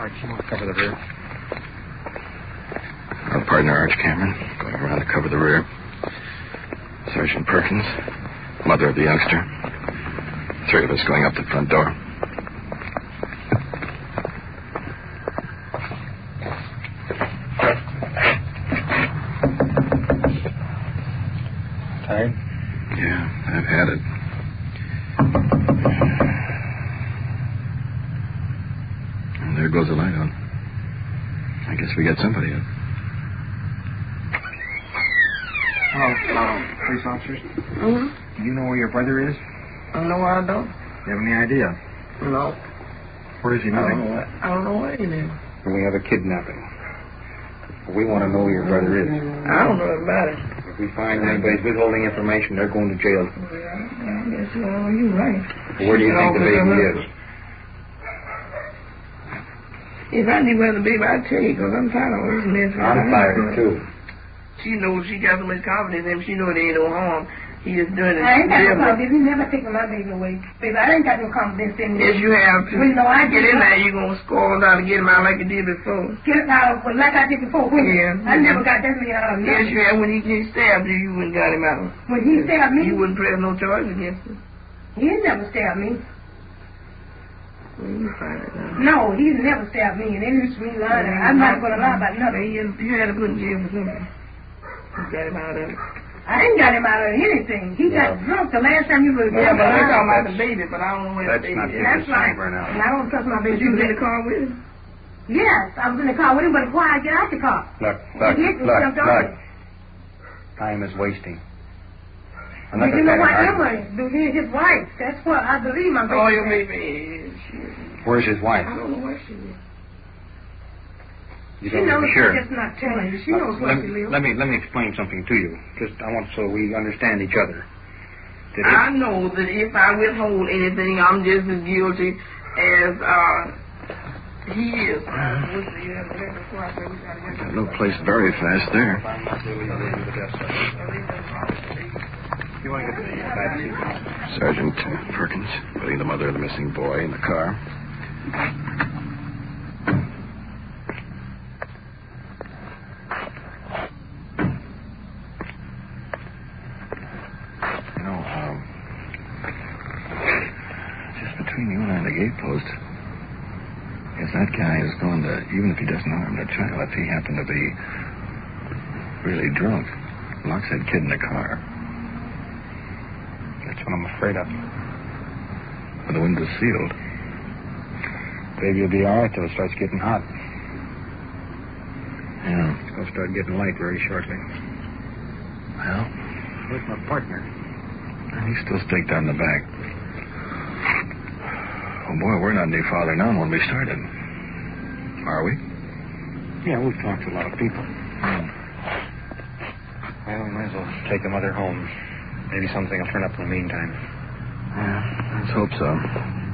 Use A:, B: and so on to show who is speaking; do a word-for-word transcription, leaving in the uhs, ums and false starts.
A: Arch, you want to cover the rear?
B: Our partner, Arch Cameron, going around to cover the rear. Sergeant Perkins, mother of the youngster. Three of us going up the front door.
A: Tired?
B: Yeah, I've had it. And there goes the light on. I guess we got somebody up.
A: Hello, hello, police officers.
C: Mm-hmm.
A: Do you know where your brother is?
C: No, I don't.
A: Do you have any idea?
C: No.
A: Where is he
C: I don't
A: living?
C: know. what- I don't know where he lives.
A: We have a kidnapping. We want to know where your brother is.
C: I don't know about it.
A: If we find anybody's withholding information, they're going to jail.
C: Yeah, I guess well, you're right.
A: Where do you think the baby is?
C: If I knew where the baby, I'd tell you, because I'm tired of all this mess.
A: I'm tired, too.
C: She knows she got so much confidence in him. She knows there ain't no harm. He is doing it.
D: I ain't got no
C: Never.
D: confidence. He never taken my baby away. Baby, I ain't got no confidence in him.
C: Yes, you have to.
D: Well, no, I
C: get in
D: didn't.
C: there, you're going to score down and get him out like you did before.
D: Get it out of like I did before. When
C: Yeah.
D: I never got that many out of him.
C: Yes, you have. When he, he stabbed you, you wouldn't got him out.
D: When he stabbed me,
C: You wouldn't press no charge against him.
D: he never stabbed me.
C: Well, you find it out.
D: No, he never stabbed me. And it is me lying. I'm not going to lie about nothing.
C: You, you had to put in jail for something. You got him out of it.
D: I ain't got him out of anything. He got drunk the last time you was
C: Yeah, but I'm talking about
D: That's
C: the baby, but I don't know where the baby
A: not
C: is.
A: the-
D: That's right.
A: Somewhere now.
D: And I don't trust my
C: But
D: baby.
C: you was in the car with him?
D: Yes, I was in the car with him, but why I get out the car?
A: Look, look,
D: He hit me,
A: look,
D: jumped on
A: look.
D: me.
A: Time is wasting. I'm
D: But
A: not
D: you
A: going
D: know what,
A: to
D: Emily, do he his wife? That's what I believe my baby.
C: Oh, your baby is. She,
A: Where's his wife?
C: I don't know where she is.
A: You
D: She
A: don't
D: knows
A: know sure.
D: she's just not telling you. She knows where
A: let,
D: she lives.
A: let me let me explain something to you. Just I want so we understand each other. Did it,
C: I know that if I withhold anything, I'm just as guilty as uh, he is.
B: Got no place very fast there.
A: you want to get to the back seat?
B: Sergeant Perkins, putting the mother of the missing boy in the car. You know, um, just between you and I and the gate post, if that guy is going to, even if he doesn't harm the child, if he happened to be really drunk, locks that kid in the car.
A: That's what I'm afraid of.
B: When the window's sealed.
A: Baby will be all right till it starts getting hot.
B: Yeah.
A: It's going to start getting light very shortly.
B: Well,
A: Where's my partner?
B: he's still staked on the back. Oh, boy, we're not any farther now than when we started. Are we?
A: Yeah, we've talked to a lot of people.
B: Hmm.
A: Well, we might as well take the mother home. Maybe something will turn up in the meantime.
B: Yeah, let's hope so.